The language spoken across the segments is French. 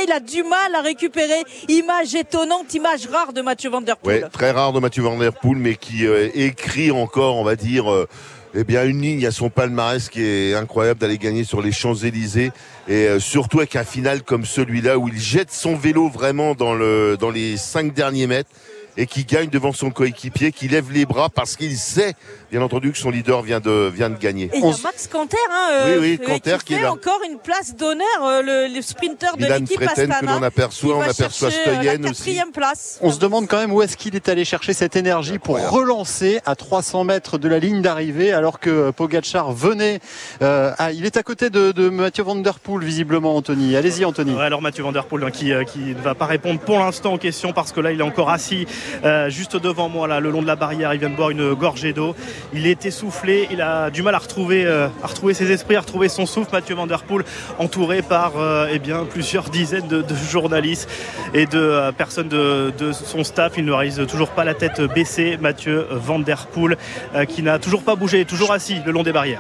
il a du mal à récupérer. Image étonnante, image rare de Mathieu Van Der Poel. Ouais, très rare de Mathieu Van Der Poel, mais qui écrit encore, on va dire, une ligne à son palmarès qui est incroyable, d'aller gagner sur les Champs-Élysées, et surtout avec un final comme celui-là où il jette son vélo vraiment dans les 5 derniers mètres et qui gagne devant son coéquipier, qui lève les bras parce qu'il sait, bien entendu, que son leader vient de gagner. Et il y a Max Canter, Canter qui fait encore une place d'honneur, le sprinter de l'équipe Astana. Que l'on aperçoit, on aperçoit Stoyen aussi. Place. On se demande quand même où est-ce qu'il est allé chercher cette énergie pour relancer à 300 mètres de la ligne d'arrivée, alors que Pogačar venait. Il est à côté de Mathieu Van Der Poel, visiblement, Anthony. Allez-y, Anthony. Ouais, alors Mathieu Van Der Poel qui ne va pas répondre pour l'instant aux questions parce que là, il est encore assis juste devant moi, là, le long de la barrière. Il vient de boire une gorgée d'eau. Il est essoufflé, il a du mal à retrouver ses esprits, à retrouver son souffle. Mathieu Van Der Poel entouré par plusieurs dizaines de journalistes et de personnes de son staff. Il ne réalise toujours pas la tête baissée. Mathieu Van Der Poel qui n'a toujours pas bougé, toujours assis le long des barrières.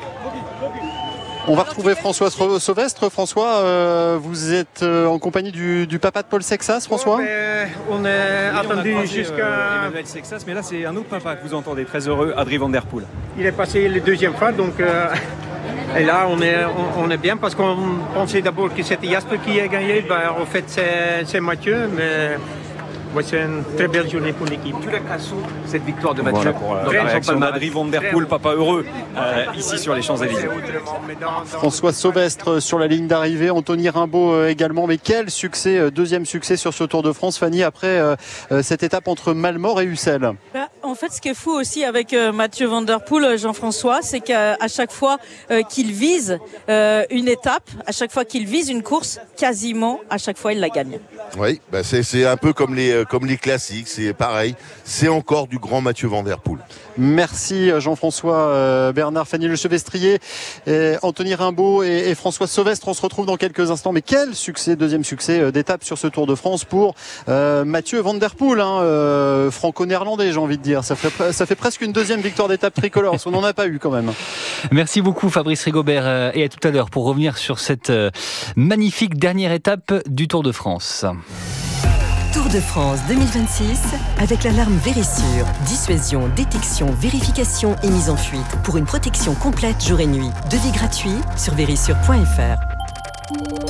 On va retrouver François Sauvestre. François, vous êtes en compagnie du papa de Paul Sexas, François ? On est attendu jusqu'à... Emmanuel Sexas, mais là c'est un autre papa que vous entendez, très heureux, Adrien Van Der Poel. Il est passé la deuxième fois, donc... Et là, on est bien parce qu'on pensait d'abord que c'était Jasper qui a gagné. En fait, c'est Mathieu, mais... Ouais, c'est une très belle journée pour l'équipe. Tu la casses où, cette victoire de Mathieu, pour la réaction d'Adrien Van Der Poel, papa heureux, ici sur les Champs-Élysées. François Sauvestre sur la ligne d'arrivée, Anthony Rimbaud également. Mais quel succès, deuxième succès sur ce Tour de France, Fanny, après cette étape entre Malmort et Ussel. En fait, ce qui est fou aussi avec Mathieu Van Der Poel, Jean-François, c'est qu'à chaque fois qu'il vise une étape, à chaque fois qu'il vise une course, quasiment à chaque fois il la gagne. Oui, c'est un peu comme les classiques, c'est pareil, c'est encore du grand Mathieu Van Der Poel. Merci Jean-François Bernard, Fanny Le Chevestrier, Anthony Rimbaud et François Sauvestre. On se retrouve dans quelques instants. Mais quel succès, deuxième succès d'étape sur ce Tour de France pour Mathieu Van Der Poel, franco-néerlandais, j'ai envie de dire. Ça fait presque une deuxième victoire d'étape tricolore, parce qu'on n'en a pas eu quand même. Merci beaucoup Fabrice Rigobert, et à tout à l'heure pour revenir sur cette magnifique dernière étape du Tour de France. Tour de France 2026 avec l'alarme Vérissure. Dissuasion, détection, vérification et mise en fuite pour une protection complète jour et nuit. Devis gratuit sur vérissure.fr.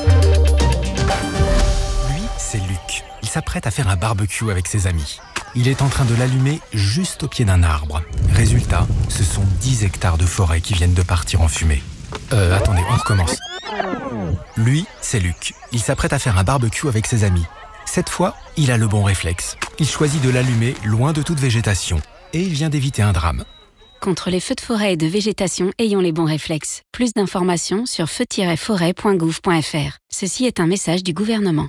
Lui, c'est Luc. Il s'apprête à faire un barbecue avec ses amis. Il est en train de l'allumer juste au pied d'un arbre. Résultat, ce sont 10 hectares de forêt qui viennent de partir en fumée. Attendez, on recommence. Lui, c'est Luc. Il s'apprête à faire un barbecue avec ses amis. Cette fois, il a le bon réflexe. Il choisit de l'allumer loin de toute végétation. Et il vient d'éviter un drame. Contre les feux de forêt et de végétation, ayons les bons réflexes. Plus d'informations sur feu-forêt.gouv.fr. Ceci est un message du gouvernement.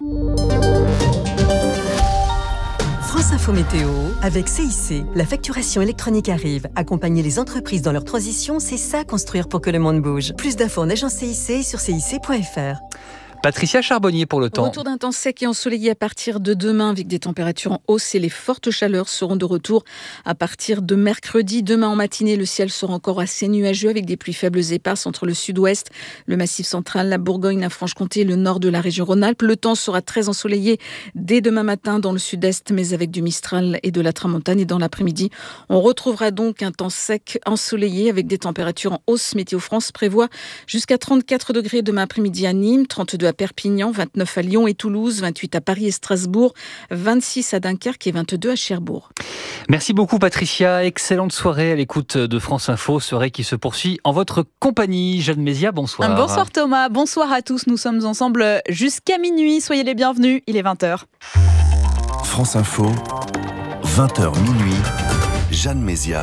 France Info Météo avec CIC. La facturation électronique arrive. Accompagner les entreprises dans leur transition, c'est ça construire pour que le monde bouge. Plus d'infos en agence CIC sur cic.fr. Patricia Charbonnier pour le temps. Retour d'un temps sec et ensoleillé à partir de demain avec des températures en hausse et les fortes chaleurs seront de retour à partir de mercredi. Demain en matinée, le ciel sera encore assez nuageux avec des pluies faibles éparses entre le sud-ouest, le Massif central, la Bourgogne, la Franche-Comté et le nord de la région Rhône-Alpes. Le temps sera très ensoleillé dès demain matin dans le sud-est, mais avec du Mistral et de la Tramontane. Et dans l'après-midi, on retrouvera donc un temps sec ensoleillé avec des températures en hausse. Météo France prévoit jusqu'à 34 degrés demain après-midi à Nîmes, 32 à Perpignan, 29 à Lyon et Toulouse, 28 à Paris et Strasbourg, 26 à Dunkerque et 22 à Cherbourg. Merci beaucoup Patricia, excellente soirée à l'écoute de France Info, soirée qui se poursuit en votre compagnie. Jeanne Mézia, bonsoir. Bonsoir Thomas, bonsoir à tous, nous sommes ensemble jusqu'à minuit, soyez les bienvenus, il est 20h. France Info, 20h minuit, Jeanne Mézia.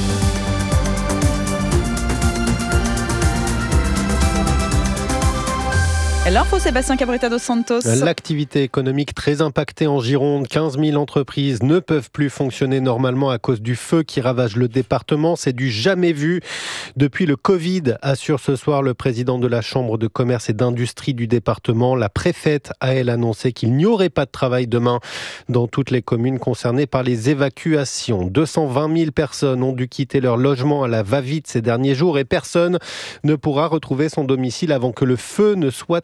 L'info, Sébastien Cabrita dos Santos. L'activité économique très impactée en Gironde. 15 000 entreprises ne peuvent plus fonctionner normalement à cause du feu qui ravage le département. C'est du jamais vu depuis le Covid, assure ce soir le président de la Chambre de commerce et d'industrie du département. La préfète a, elle, annoncé qu'il n'y aurait pas de travail demain dans toutes les communes concernées par les évacuations. 220 000 personnes ont dû quitter leur logement à la va-vite ces derniers jours et personne ne pourra retrouver son domicile avant que le feu ne soit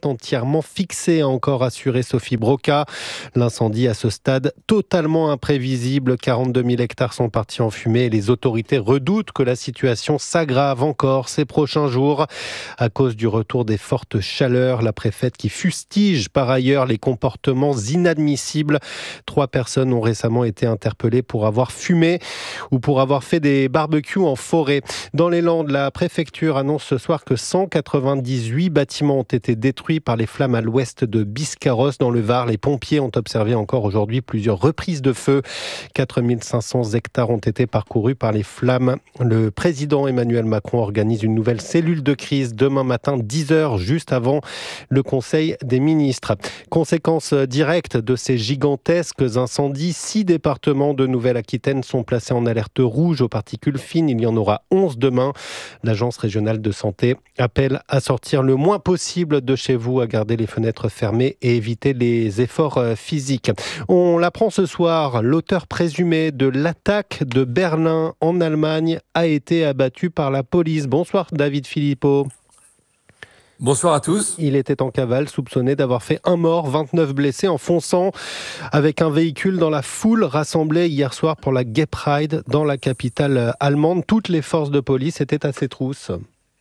entièrement fixé, a encore assuré Sophie Broca. L'incendie à ce stade totalement imprévisible. 42 000 hectares sont partis en fumée et les autorités redoutent que la situation s'aggrave encore ces prochains jours à cause du retour des fortes chaleurs. La préfète qui fustige par ailleurs les comportements inadmissibles. 3 personnes ont récemment été interpellées pour avoir fumé ou pour avoir fait des barbecues en forêt. Dans les Landes, la préfecture annonce ce soir que 198 bâtiments ont été détruits par les flammes à l'ouest de Biscarrosse dans le Var. Les pompiers ont observé encore aujourd'hui plusieurs reprises de feu. 4500 hectares ont été parcourus par les flammes. Le président Emmanuel Macron organise une nouvelle cellule de crise demain matin 10h, juste avant le Conseil des ministres. Conséquence directe de ces gigantesques incendies, 6 départements de Nouvelle-Aquitaine sont placés en alerte rouge aux particules fines. Il y en aura 11 demain. L'Agence régionale de santé appelle à sortir le moins possible de chez vous, à garder les fenêtres fermées et éviter les efforts physiques. On l'apprend ce soir, l'auteur présumé de l'attaque de Berlin en Allemagne a été abattu par la police. Bonsoir David Philippot. Bonsoir à tous. Il était en cavale, soupçonné d'avoir fait 1 mort, 29 blessés en fonçant avec un véhicule dans la foule rassemblée hier soir pour la Gay Pride dans la capitale allemande. Toutes les forces de police étaient à ses trousses.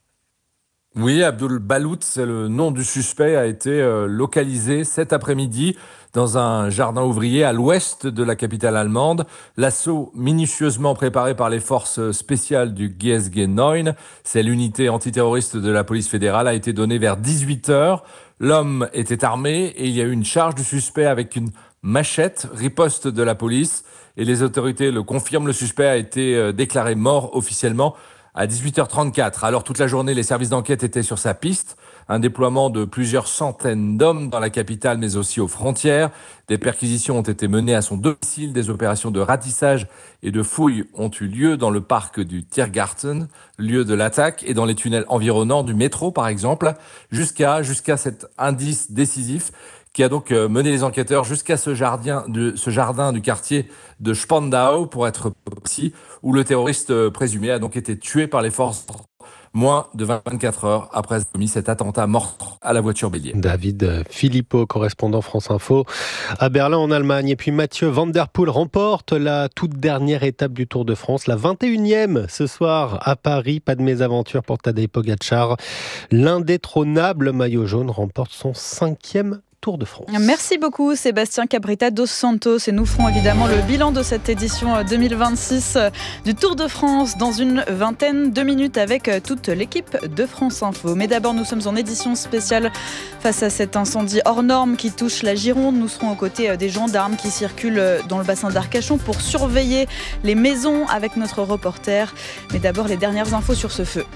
Oui, Abdul Balout, c'est le nom du suspect, a été localisé cet après-midi dans un jardin ouvrier à l'ouest de la capitale allemande. L'assaut minutieusement préparé par les forces spéciales du GSG 9, c'est l'unité antiterroriste de la police fédérale, a été donné vers 18h. L'homme était armé et il y a eu une charge du suspect avec une machette, riposte de la police. Et les autorités le confirment, le suspect a été déclaré mort officiellement à 18h34. Alors toute la journée, les services d'enquête étaient sur sa piste. Un déploiement de plusieurs centaines d'hommes dans la capitale, mais aussi aux frontières. Des perquisitions ont été menées à son domicile. Des opérations de ratissage et de fouilles ont eu lieu dans le parc du Tiergarten, lieu de l'attaque, et dans les tunnels environnants du métro, par exemple, jusqu'à cet indice décisif qui a donc mené les enquêteurs jusqu'à ce jardin du quartier de Spandau, pour être précis, où le terroriste présumé a donc été tué par les forces moins de 24 heures après avoir commis cet attentat mort à la voiture bélier. David Philippot, correspondant France Info à Berlin en Allemagne. Et puis Mathieu Van Der Poel remporte la toute dernière étape du Tour de France, la 21e ce soir à Paris. Pas de mésaventure pour Tadej Pogačar. L'indétrônable maillot jaune remporte son 5e Tour de France. Merci beaucoup Sébastien Cabrita dos Santos, et nous ferons évidemment le bilan de cette édition 2026 du Tour de France dans une vingtaine de minutes avec toute l'équipe de France Info. Mais d'abord, nous sommes en édition spéciale face à cet incendie hors norme qui touche la Gironde. Nous serons aux côtés des gendarmes qui circulent dans le bassin d'Arcachon pour surveiller les maisons avec notre reporter. Mais d'abord, les dernières infos sur ce feu.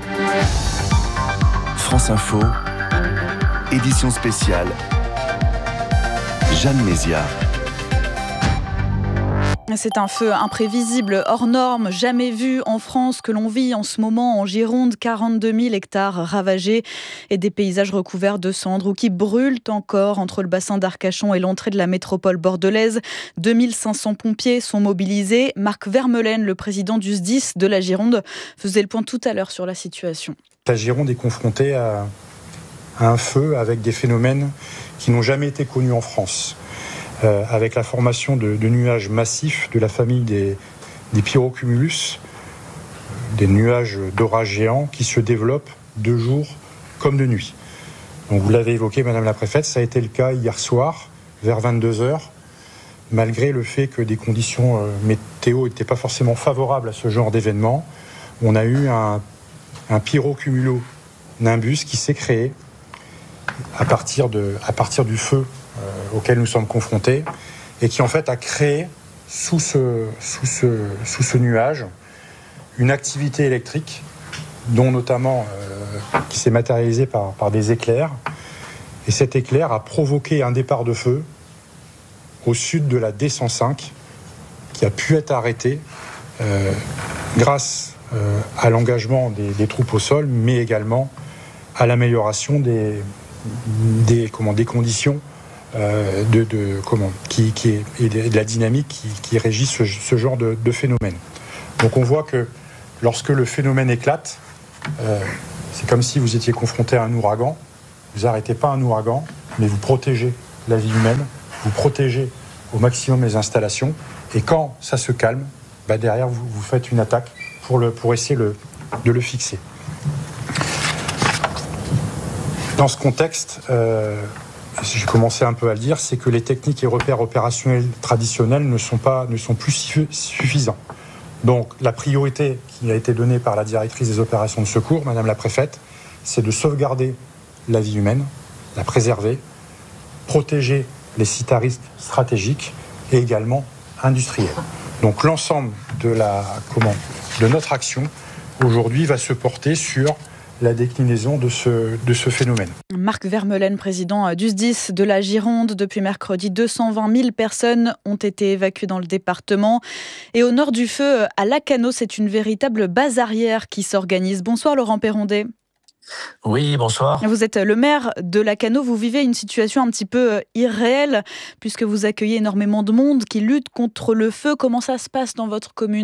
France Info, édition spéciale, Jeanne Méziard. C'est un feu imprévisible, hors norme, jamais vu en France, que l'on vit en ce moment en Gironde. 42 000 hectares ravagés et des paysages recouverts de cendres ou qui brûlent encore entre le bassin d'Arcachon et l'entrée de la métropole bordelaise. 2500 pompiers sont mobilisés. Marc Vermeulen, le président du SDIS de la Gironde, faisait le point tout à l'heure sur la situation. La Gironde est confrontée à un feu avec des phénomènes qui n'ont jamais été connus en France. Avec la formation de nuages massifs de la famille des pyrocumulus, des nuages d'orage géants qui se développent de jour comme de nuit. Donc vous l'avez évoqué, Madame la Préfète, ça a été le cas hier soir, vers 22h, malgré le fait que des conditions météo n'étaient pas forcément favorables à ce genre d'événement. On a eu un pyrocumulo-nimbus qui s'est créé à partir du feu auquel nous sommes confrontés, et qui en fait a créé sous ce nuage une activité électrique, dont notamment qui s'est matérialisée par des éclairs. Et cet éclair a provoqué un départ de feu au sud de la D105, qui a pu être arrêté grâce à l'engagement des troupes au sol, mais également à l'amélioration des conditions et de la dynamique qui régit ce genre de phénomène. Donc on voit que lorsque le phénomène éclate, c'est comme si vous étiez confronté à un ouragan. vous n'arrêtez pas un ouragan, mais vous protégez la vie humaine, vous protégez au maximum les installations, et quand ça se calme, derrière vous faites une attaque pour essayer de le fixer. Dans ce contexte, j'ai commencé un peu à le dire, c'est que les techniques et repères opérationnels traditionnels ne sont plus suffisants. Donc la priorité qui a été donnée par la directrice des opérations de secours, Madame la préfète, c'est de sauvegarder la vie humaine, la préserver, protéger les sites à risque stratégiques et également industriels. Donc l'ensemble de notre action aujourd'hui va se porter sur la déclinaison de ce phénomène. Marc Vermeulen, président du SDIS de la Gironde. Depuis mercredi, 220 000 personnes ont été évacuées dans le département. Et au nord du feu, à Lacanau, c'est une véritable base arrière qui s'organise. Bonsoir Laurent Perrondet. Oui, bonsoir. Vous êtes le maire de Lacanau. Vous vivez une situation un petit peu irréelle puisque vous accueillez énormément de monde qui lutte contre le feu. Comment ça se passe dans votre commune ?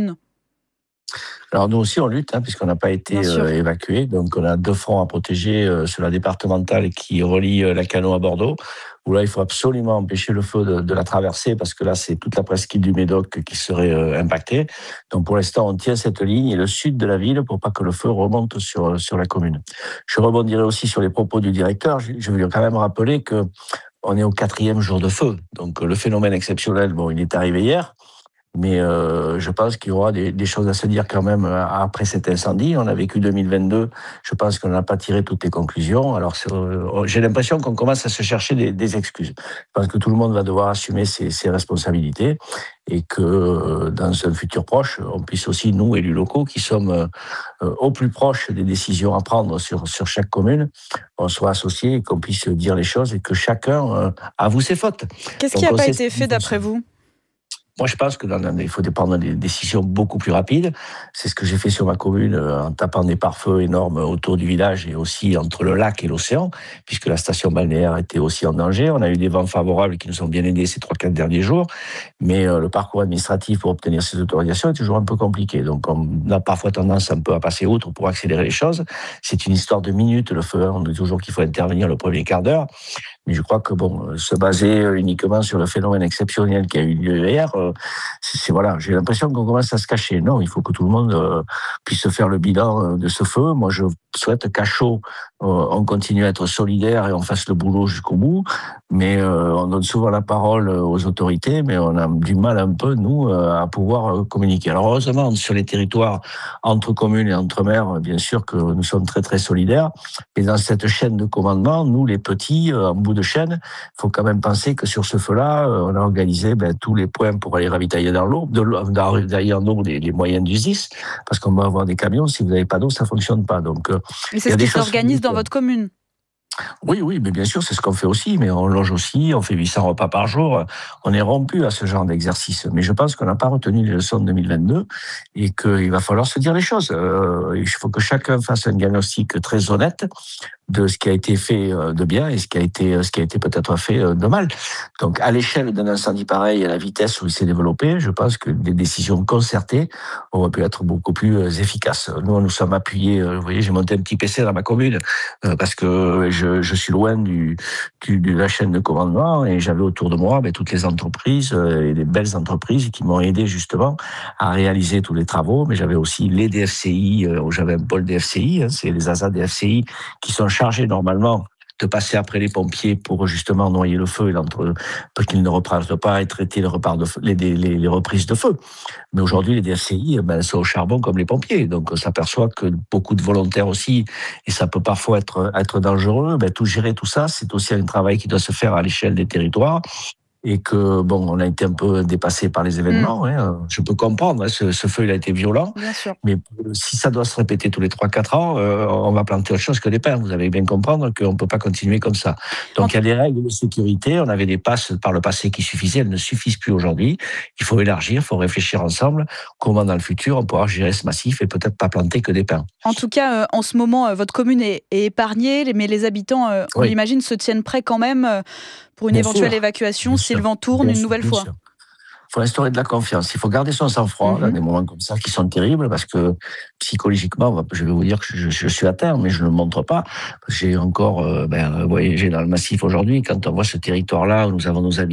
Alors nous aussi on lutte puisqu'on n'a pas été évacués, donc on a 2 fronts à protéger sur la départementale qui relie Lacanau à Bordeaux, où là il faut absolument empêcher le feu de la traverser parce que là c'est toute la presqu'île du Médoc qui serait impactée. Donc pour l'instant on tient cette ligne et le sud de la ville pour pas que le feu remonte sur la commune. Je rebondirai aussi sur les propos du directeur. Je veux quand même rappeler que on est au 4e jour de feu, donc le phénomène exceptionnel, il est arrivé hier. Mais je pense qu'il y aura des choses à se dire quand même après cet incendie. On a vécu 2022, je pense qu'on n'a pas tiré toutes les conclusions. Alors j'ai l'impression qu'on commence à se chercher des excuses. Je pense que tout le monde va devoir assumer ses responsabilités et que dans un futur proche, on puisse aussi, nous, élus locaux, qui sommes au plus proche des décisions à prendre sur chaque commune, on soit associés et qu'on puisse dire les choses et que chacun avoue ses fautes. Qu'est-ce qui n'a pas été fait d'après vous ? Moi, je pense qu'il faut prendre des décisions beaucoup plus rapides. C'est ce que j'ai fait sur ma commune en tapant des pare-feux énormes autour du village et aussi entre le lac et l'océan, puisque la station balnéaire était aussi en danger. On a eu des vents favorables qui nous ont bien aidés ces 3-4 derniers jours, mais le parcours administratif pour obtenir ces autorisations est toujours un peu compliqué. Donc, on a parfois tendance un peu à passer outre pour accélérer les choses. C'est une histoire de minutes, le feu. On dit toujours qu'il faut intervenir le premier quart d'heure. Mais je crois que se baser uniquement sur le phénomène exceptionnel qui a eu lieu hier, j'ai l'impression qu'on commence à se cacher. Non, il faut que tout le monde puisse faire le bilan de ce feu. Moi, je souhaite qu'à chaud, on continue à être solidaire et on fasse le boulot jusqu'au bout. Mais on donne souvent la parole aux autorités, mais on a du mal un peu, nous, à pouvoir communiquer. Alors heureusement, sur les territoires entre communes et entre maires, bien sûr que nous sommes très très solidaires. Et dans cette chaîne de commandement, nous, les petits, en bout de chaîne, il faut quand même penser que sur ce feu-là, on a organisé tous les points pour aller ravitailler dans l'eau, d'ailleurs nous, les moyens du SDIS, parce qu'on va avoir des camions, si vous n'avez pas d'eau, ça ne fonctionne pas. Donc, et c'est ce qui s'organise dans votre commune ? Oui, mais bien sûr, c'est ce qu'on fait aussi, mais on loge aussi, on fait 800 repas par jour, on est rompu à ce genre d'exercice. Mais je pense qu'on n'a pas retenu les leçons de 2022 et qu'il va falloir se dire les choses. Il faut que chacun fasse un diagnostic très honnête de ce qui a été fait de bien et ce qui a été peut-être fait de mal. Donc, à l'échelle d'un incendie pareil, à la vitesse où il s'est développé, je pense que des décisions concertées auraient pu être beaucoup plus efficaces. Nous sommes appuyés, vous voyez, j'ai monté un petit PC dans ma commune parce que je suis loin de la chaîne de commandement et j'avais autour de moi toutes les entreprises et des belles entreprises qui m'ont aidé justement à réaliser tous les travaux. Mais j'avais aussi les DFCI, j'avais un pôle DFCI, c'est les ASA DFCI qui sont chargés normalement de passer après les pompiers pour justement noyer le feu et pour qu'ils ne repartent pas et traiter les reprises de feu. Mais aujourd'hui, les DFCI sont au charbon comme les pompiers. Donc on s'aperçoit que beaucoup de volontaires aussi, et ça peut parfois être dangereux, gérer tout ça, c'est aussi un travail qui doit se faire à l'échelle des territoires. Et que, on a été un peu dépassé par les événements. Je peux comprendre, ce feu, il a été violent. Bien sûr. Mais si ça doit se répéter tous les 3-4 ans, on va planter autre chose que des pins. Vous allez bien comprendre qu'on ne peut pas continuer comme ça. Donc, il y a des règles de sécurité. On avait des passes par le passé qui suffisaient. Elles ne suffisent plus aujourd'hui. Il faut élargir, il faut réfléchir ensemble. Comment, dans le futur, on pourra gérer ce massif et peut-être pas planter que des pins. En tout cas, en ce moment, votre commune est épargnée, mais les habitants, on l'imagine, se tiennent prêts quand même pour une éventuelle évacuation si le vent tourne une nouvelle fois. faut instaurer de la confiance. Il faut garder son sang-froid dans des moments comme ça qui sont terribles parce que psychologiquement, je vais vous dire que je suis atteint, mais je ne le montre pas. J'ai encore voyagé dans le massif aujourd'hui. Quand on voit ce territoire-là où nous avons nos habitants,